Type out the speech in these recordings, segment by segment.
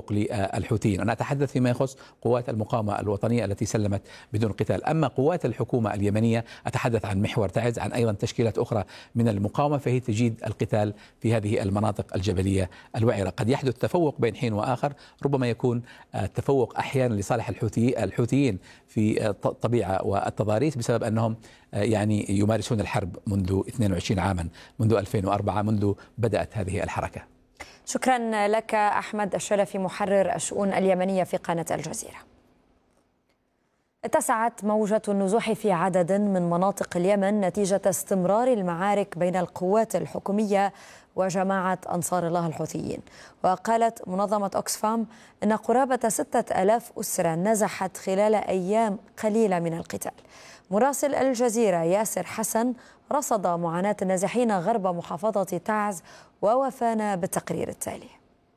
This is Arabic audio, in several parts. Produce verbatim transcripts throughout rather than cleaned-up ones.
التفوق للحوثيين. أنا أتحدث فيما يخص قوات المقاومة الوطنية التي سلمت بدون قتال. أما قوات الحكومة اليمنية أتحدث عن محور تعز، عن أيضا تشكيلات أخرى من المقاومة، فهي تجيد القتال في هذه المناطق الجبلية الوعرة. قد يحدث تفوق بين حين وآخر، ربما يكون التفوق أحيانا لصالح الحوثي الحوثيين في الطبيعة والتضاريس، بسبب أنهم يعني يمارسون الحرب منذ اثنين وعشرين عاما، منذ ألفين وأربعة، منذ بدأت هذه الحركة. شكرا لك أحمد الشرفي، محرر الشؤون اليمنية في قناة الجزيرة. اتسعت موجة النزوح في عدد من مناطق اليمن نتيجة استمرار المعارك بين القوات الحكومية وجماعة أنصار الله الحوثيين. وقالت منظمة أوكسفام أن قرابة ستة آلاف أسرة نزحت خلال أيام قليلة من القتال. مراسل الجزيرة ياسر حسن رصد معاناة النازحين غرب محافظة تعز ووفانا بالتقرير التالي.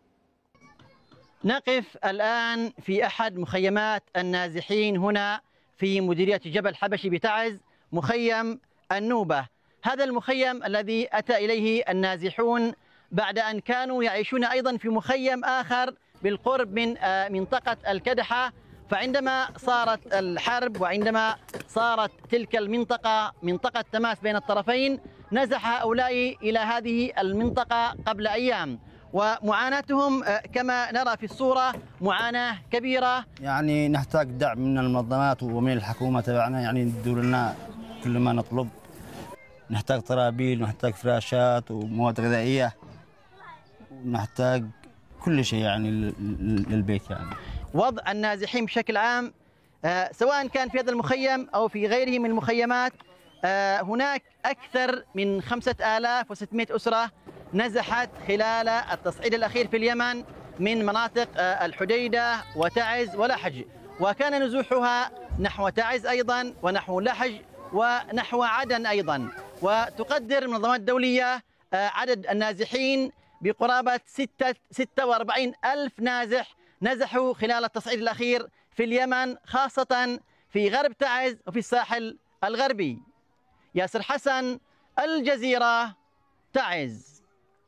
نقف الآن في أحد مخيمات النازحين هنا في مديرية جبل حبشي بتعز، مخيم النوبة. هذا المخيم الذي أتى إليه النازحون بعد أن كانوا يعيشون أيضا في مخيم آخر بالقرب من منطقة الكدحة، فعندما صارت الحرب وعندما صارت تلك المنطقة منطقة تماس بين الطرفين، نزح هؤلاء إلى هذه المنطقة قبل أيام، ومعاناتهم كما نرى في الصورة معاناة كبيرة. يعني نحتاج دعم من المنظمات ومن الحكومة تبعنا، يعني يدور لنا كل ما نطلب. نحتاج طرابيل، ونحتاج فراشات ومواد غذائية، ونحتاج كل شيء يعني للبيت. يعني وضع النازحين بشكل عام سواء كان في هذا المخيم أو في غيره من المخيمات، هناك أكثر من خمسة آلاف وستمائة أسرة نزحت خلال التصعيد الأخير في اليمن من مناطق الحديدة وتعز ولحج، وكان نزوحها نحو تعز أيضا ونحو لحج ونحو عدن أيضا. وتقدر المنظمات الدولية عدد النازحين بقرابة ستة وأربعين ألف نازح نزحوا خلال التصعيد الأخير في اليمن، خاصة في غرب تعز وفي الساحل الغربي. ياسر حسن، الجزيرة، تعز.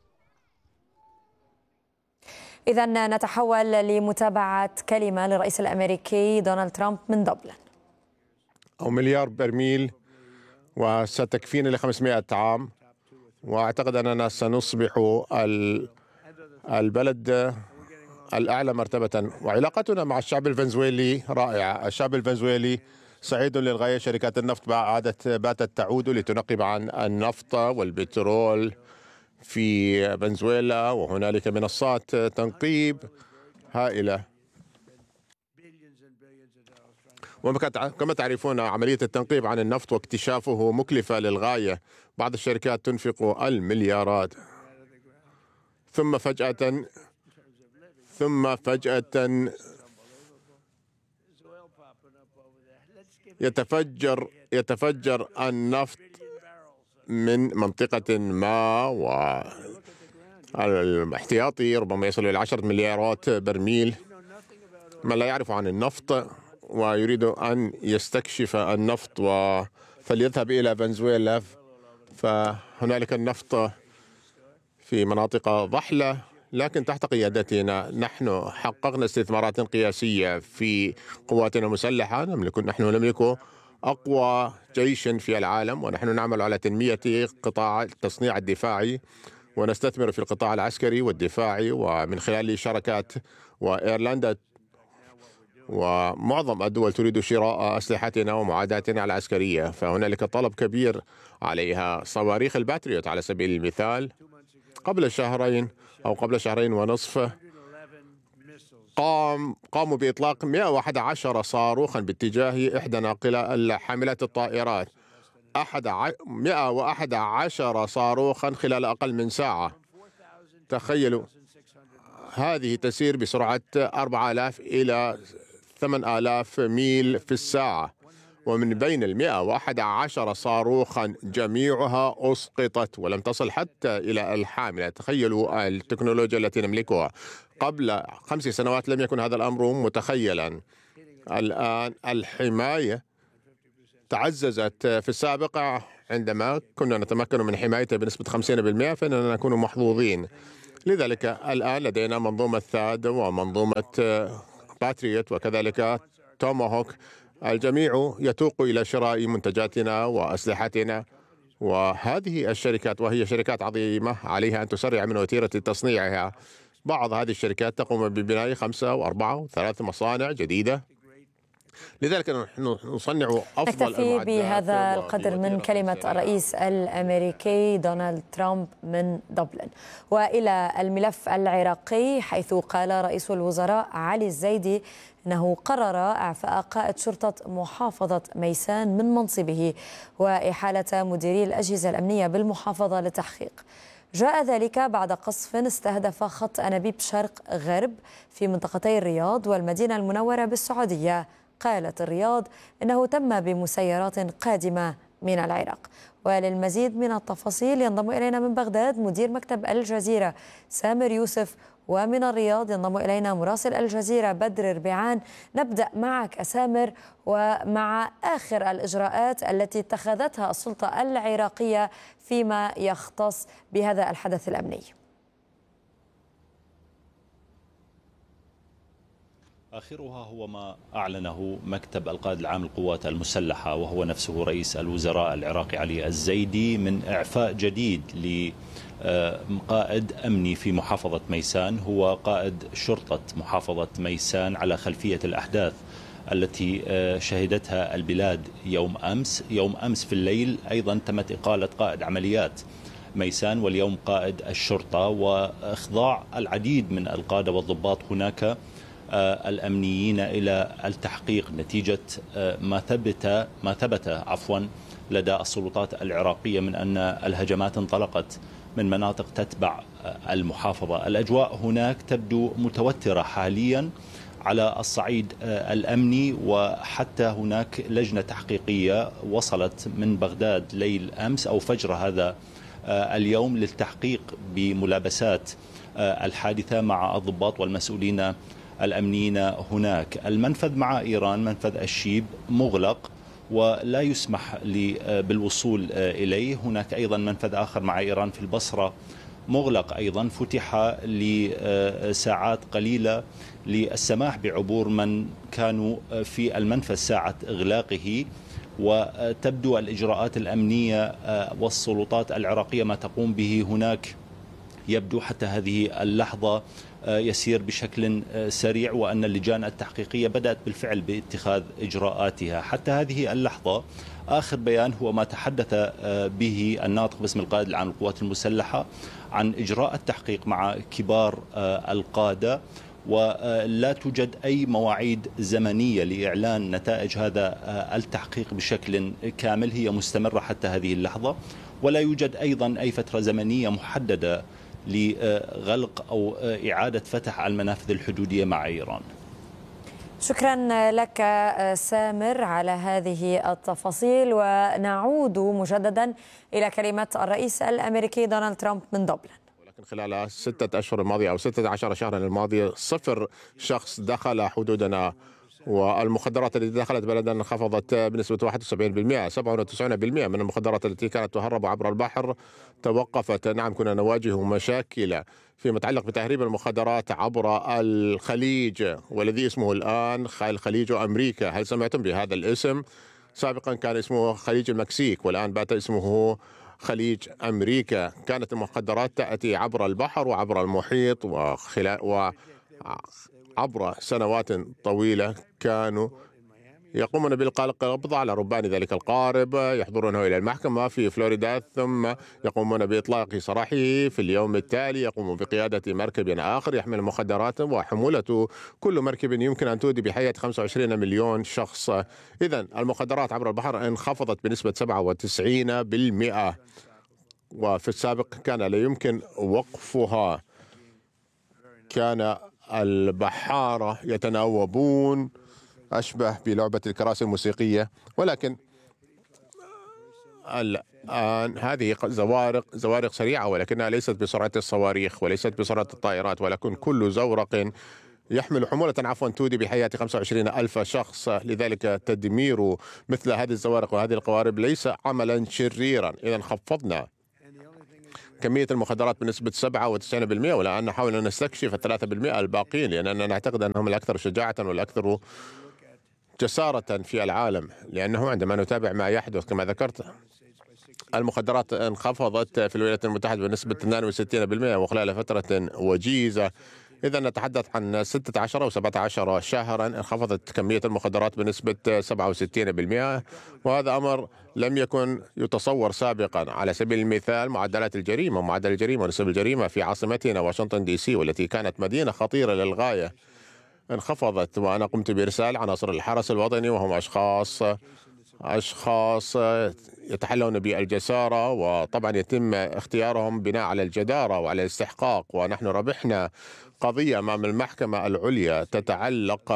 إذا نتحول لمتابعة كلمة للرئيس الأمريكي دونالد ترامب من دبلن. أو مليار برميل وستكفينا لخمسمائة عام، وأعتقد أننا سنصبح البلد الأعلى مرتبة. وعلاقتنا مع الشعب الفنزويلي رائعة. الشعب الفنزويلي سعيد للغاية. شركات النفط عادت باتت تعود لتنقب عن النفط والبترول في فنزويلا، وهنالك منصات تنقيب هائلة. وكما تعرفون عملية التنقيب عن النفط واكتشافه مكلفة للغاية. بعض الشركات تنفق المليارات، ثم فجأة ثم فجأة يتفجر يتفجر النفط من منطقة ما، والاحتياطي ربما يصل إلى عشرة مليارات برميل. من لا يعرف عن النفط ويريد أن يستكشف النفط فليذهب إلى فنزويلا، فهنالك النفط في مناطق ضحلة، لكن تحت قيادتنا نحن حققنا استثمارات قياسية في قواتنا المسلحة. نملك نحن نملك أقوى جيش في العالم، ونحن نعمل على تنمية قطاع التصنيع الدفاعي، ونستثمر في القطاع العسكري والدفاعي، ومن خلال شركات وإيرلندا ومعظم الدول تريد شراء أسلحتنا ومعداتنا العسكرية، فهنالك طلب كبير عليها. صواريخ الباتريوت على سبيل المثال، قبل شهرين أو قبل شهرين ونصف قام قاموا بإطلاق مئة وأحد عشر صاروخا باتجاه إحدى ناقلة حاملات الطائرات. أحد مئة وأحد عشر صاروخا خلال أقل من ساعة. تخيلوا، هذه تسير بسرعة أربعة آلاف إلى ثمانية آلاف ميل في الساعة، ومن بين المئة وأحد عشر صاروخا جميعها أسقطت ولم تصل حتى إلى الحاملة. تخيلوا التكنولوجيا التي نملكها. قبل خمس سنوات لم يكن هذا الأمر متخيلا. الآن الحماية تعززت. في السابق عندما كنا نتمكن من حمايته بنسبة خمسين بالمئة فإننا نكون محظوظين. لذلك الآن لدينا منظومة ثاد ومنظومة باتريوت وكذلك توماهوك. الجميع يتوق إلى شراء منتجاتنا وأسلحتنا، وهذه الشركات وهي شركات عظيمة عليها أن تسرع من وتيرة تصنيعها. بعض هذه الشركات تقوم ببناء خمسة وأربعة وثلاث مصانع جديدة، لذلك نحن نصنع أفضل نكتفي بهذا القدر من كلمة الرئيس الأمريكي دونالد ترامب من دبلن. وإلى الملف العراقي، حيث قال رئيس الوزراء علي الزيدي أنه قرر إعفاء قائد شرطة محافظة ميسان من منصبه وإحالة مديري الأجهزة الأمنية بالمحافظة للتحقيق. جاء ذلك بعد قصف استهدف خط أنابيب شرق غرب في منطقتي الرياض والمدينة المنورة بالسعودية. قالت الرياض إنه تم بمسيرات قادمة من العراق. وللمزيد من التفاصيل ينضم إلينا من بغداد مدير مكتب الجزيرة سامر يوسف، ومن الرياض ينضم إلينا مراسل الجزيرة بدر ربيعان. نبدأ معك سامر ومع آخر الإجراءات التي اتخذتها السلطة العراقية فيما يختص بهذا الحدث الأمني. آخرها هو ما أعلنه مكتب القائد العام للقوات المسلحة، وهو نفسه رئيس الوزراء العراقي علي الزيدي، من إعفاء جديد لقائد أمني في محافظة ميسان، هو قائد شرطة محافظة ميسان، على خلفية الأحداث التي شهدتها البلاد يوم أمس. يوم أمس في الليل أيضا تمت إقالة قائد عمليات ميسان، واليوم قائد الشرطة، وإخضاع العديد من القادة والضباط هناك الأمنيين إلى التحقيق نتيجة ما ثبت ما ثبت عفوا لدى السلطات العراقية من أن الهجمات انطلقت من مناطق تتبع المحافظة. الأجواء هناك تبدو متوترة حاليا على الصعيد الأمني، وحتى هناك لجنة تحقيقية وصلت من بغداد ليل أمس أو فجر هذا اليوم للتحقيق بملابسات الحادثة مع الضباط والمسؤولين الأمنيين هناك. المنفذ مع إيران، منفذ الشيب، مغلق ولا يسمح بالوصول إليه. هناك أيضا منفذ آخر مع إيران في البصرة مغلق أيضا، فتح لساعات قليلة للسماح بعبور من كانوا في المنفذ ساعة إغلاقه. وتبدو الإجراءات الأمنية والسلطات العراقية ما تقوم به هناك يبدو حتى هذه اللحظة يسير بشكل سريع، وأن اللجان التحقيقية بدأت بالفعل باتخاذ إجراءاتها. حتى هذه اللحظة آخر بيان هو ما تحدث به الناطق باسم القائد العام للقوات المسلحة عن إجراء التحقيق مع كبار القادة، ولا توجد أي مواعيد زمنية لإعلان نتائج هذا التحقيق بشكل كامل، هي مستمرة حتى هذه اللحظة، ولا يوجد أيضا أي فترة زمنية محددة لغلق أو إعادة فتح المنافذ الحدودية مع إيران. شكرا لك سامر على هذه التفاصيل. ونعود مجددا إلى كلمة الرئيس الأمريكي دونالد ترامب من دبلن. ولكن خلال الستة أشهر الماضية أو ستة عشر شهرا الماضية صفر شخص دخل حدودنا، والمخدرات التي دخلت بلدنا انخفضت بنسبة واحد وسبعين بالمئة. سبعة وتسعين بالمئة من المخدرات التي كانت تهرب عبر البحر توقفت. نعم، كنا نواجه مشاكل فيما يتعلق بتهريب المخدرات عبر الخليج، والذي اسمه الآن الخليج أمريكا. هل سمعتم بهذا الاسم؟ سابقا كان اسمه خليج المكسيك، والآن بات اسمه خليج أمريكا. كانت المخدرات تأتي عبر البحر وعبر المحيط وخلال و عبر سنوات طويلة كانوا يقومون بالقبض على ربان ذلك القارب، يحضرونه إلى المحكمة في فلوريدا، ثم يقومون بإطلاق سراحه. في اليوم التالي يقومون بقيادة مركب آخر يحمل المخدرات، وحمولة كل مركب يمكن أن تودي بحياة خمسة وعشرين مليون شخص. إذن المخدرات عبر البحر انخفضت بنسبة سبعة وتسعين بالمئة، وفي السابق كان لا يمكن وقفها. كان البحارة يتناوبون أشبه بلعبة الكراسي الموسيقية، ولكن الآن هذه زوارق زوارق سريعة، ولكنها ليست بسرعة الصواريخ وليست بسرعة الطائرات، ولكن كل زورق يحمل حمولة عفوا تودي بحياة خمسة وعشرين ألف شخص. لذلك تدمير مثل هذه الزوارق وهذه القوارب ليس عملا شريرا. إذا خفضنا كمية المخدرات بنسبة سبعة وتسعين بالمئة، والآن نحاول أن نستكشف الثلاثة بالمئة الباقين، لأننا نعتقد أنهم الأكثر شجاعة والأكثر جسارة في العالم. لأنه عندما نتابع ما يحدث كما ذكرت، المخدرات انخفضت في الولايات المتحدة بنسبة اثنين وستين بالمئة وخلال فترة وجيزة. إذا نتحدث عن ستة عشر أو سبعة عشر شهرا انخفضت كمية المخدرات بنسبة سبعة وستين بالمئة، وهذا أمر لم يكن يتصور سابقا. على سبيل المثال معدلات الجريمة معدل الجريمة ونسب الجريمة في عاصمتنا واشنطن دي سي، والتي كانت مدينة خطيرة للغاية، انخفضت. وأنا قمت بإرسال عناصر الحرس الوطني، وهم أشخاص أشخاص يتحلون بالجسارة، وطبعا يتم اختيارهم بناء على الجدارة وعلى الاستحقاق. ونحن ربحنا قضية أمام المحكمة العليا تتعلق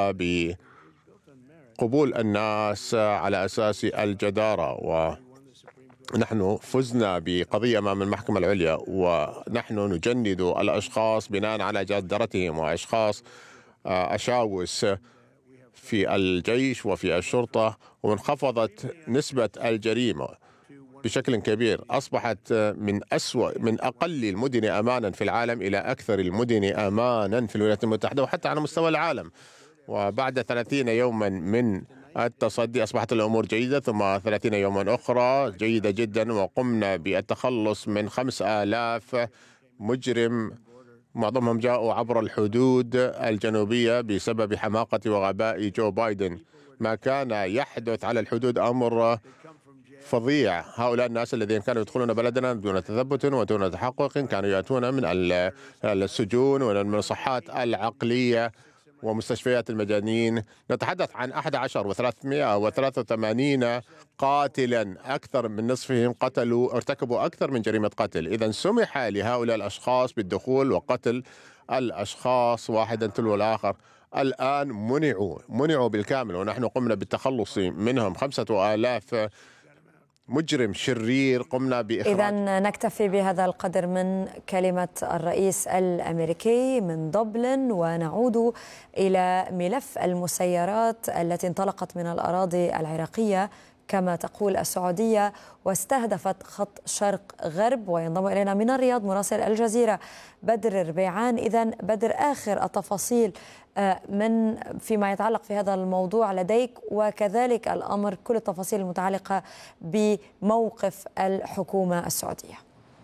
بقبول الناس على أساس الجدارة، ونحن فزنا بقضية أمام المحكمة العليا، ونحن نجند الأشخاص بناء على جدارتهم، وأشخاص أشاوس في الجيش وفي الشرطة، وانخفضت نسبة الجريمة بشكل كبير. أصبحت من أسوأ من أقل المدن أمانا في العالم إلى أكثر المدن أمانا في الولايات المتحدة وحتى على مستوى العالم. وبعد ثلاثين يوما من التصدي أصبحت الأمور جيدة، ثم ثلاثين يوما أخرى جيدة جدا، وقمنا بالتخلص من خمس آلاف مجرم، معظمهم جاءوا عبر الحدود الجنوبية بسبب حماقة وغباء جو بايدن. ما كان يحدث على الحدود أمر فظيع. هؤلاء الناس الذين كانوا يدخلون بلدنا دون تثبت ودون تحقق كانوا يأتون من السجون ومن المصحات العقلية ومستشفيات المجانين. نتحدث عن أحد عشر وثلاثمئة وثلاثة وثمانين قاتلا، أكثر من نصفهم قتلوا ارتكبوا أكثر من جريمة قتل. إذا سمح لهؤلاء الأشخاص بالدخول وقتل الأشخاص واحدا تلو الآخر. الآن منعوا منعوا بالكامل، ونحن قمنا بالتخلص منهم. خمسة آلاف مجرم شرير قمنا بإخراج. إذا نكتفي بهذا القدر من كلمة الرئيس الأمريكي من دبلن، ونعود إلى ملف المسيرات التي انطلقت من الأراضي العراقية كما تقول السعودية واستهدفت خط شرق غرب. وينضم إلينا من الرياض مراسل الجزيرة بدر الربيعان. إذا بدر، آخر التفاصيل من فيما يتعلق في هذا الموضوع لديك، وكذلك الأمر كل التفاصيل المتعلقة بموقف الحكومة السعودية.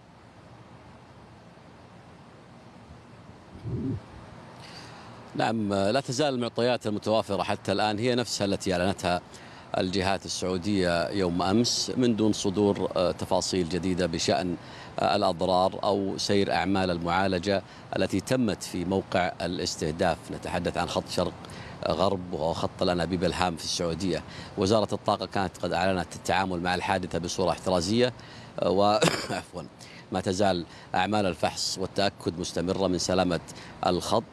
نعم، لا تزال المعطيات المتوافرة حتى الآن هي نفسها التي أعلنتها الجهات السعودية يوم أمس، من دون صدور تفاصيل جديدة بشأن الأضرار أو سير أعمال المعالجة التي تمت في موقع الاستهداف. نتحدث عن خط شرق غرب وهو خط الأنابيب الهام في السعودية. وزارة الطاقة كانت قد أعلنت التعامل مع الحادثة بصورة احترازية، وعفوا ما تزال أعمال الفحص والتأكد مستمرة من سلامة الخط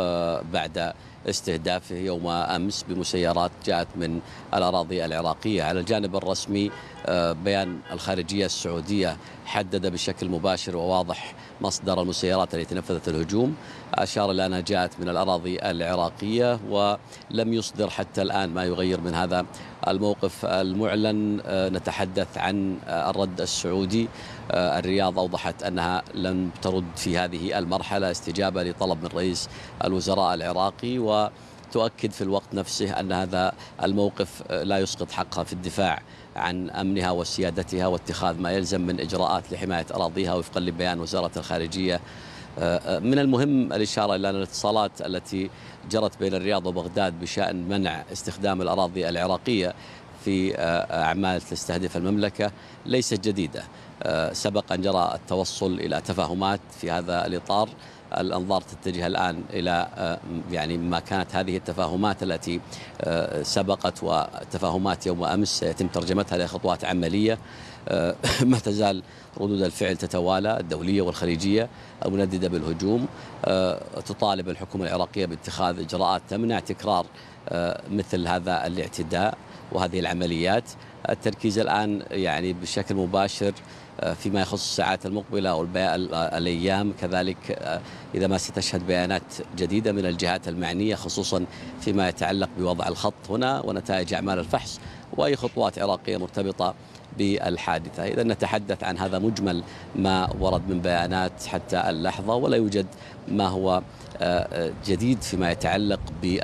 بعد استهدافه يوم أمس بمسيرات جاءت من الأراضي العراقية. على الجانب الرسمي بيان الخارجية السعودية حدد بشكل مباشر وواضح مصدر المسيرات التي نفذت الهجوم، أشار إلى أنها جاءت من الأراضي العراقية، ولم يصدر حتى الآن ما يغير من هذا الموقف المعلن. نتحدث عن الرد السعودي. الرياض أوضحت أنها لن ترد في هذه المرحلة استجابة لطلب من رئيس الوزراء العراقي، وتؤكد في الوقت نفسه أن هذا الموقف لا يسقط حقها في الدفاع عن أمنها وسيادتها واتخاذ ما يلزم من إجراءات لحماية أراضيها وفقا لبيان وزارة الخارجية. من المهم الإشارة إلى أن الاتصالات التي جرت بين الرياض وبغداد بشأن منع استخدام الأراضي العراقية في أعمال تستهدف المملكة ليست جديدة. سبق أن جرى التوصل إلى تفاهمات في هذا الإطار. الأنظار تتجه الآن إلى يعني ما كانت هذه التفاهمات التي سبقت وتفاهمات يوم أمس سيتم ترجمتها لخطوات عملية. ما تزال ردود الفعل تتوالى الدولية والخليجية المنددة بالهجوم. تطالب الحكومة العراقية باتخاذ إجراءات تمنع تكرار مثل هذا الاعتداء وهذه العمليات. التركيز الآن يعني بشكل مباشر فيما يخص الساعات المقبلة والأيام، كذلك إذا ما ستشهد بيانات جديدة من الجهات المعنية خصوصا فيما يتعلق بوضع الخط هنا ونتائج أعمال الفحص وأي خطوات عراقية مرتبطة بالحادثة. إذا نتحدث عن هذا مجمل ما ورد من بيانات حتى اللحظة، ولا يوجد ما هو جديد فيما يتعلق ب